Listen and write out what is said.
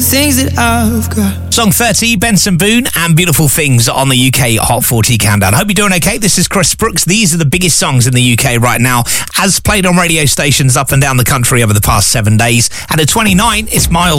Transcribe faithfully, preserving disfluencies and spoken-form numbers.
things that I've got. Song thirty, Benson Boone and Beautiful Things on the U K Hot forty Countdown. Hope you're doing okay. This is Chris Brooks. These are the biggest songs in the U K right now, as played on radio stations up and down the country over the past seven days. And at twenty-nine, it's Miles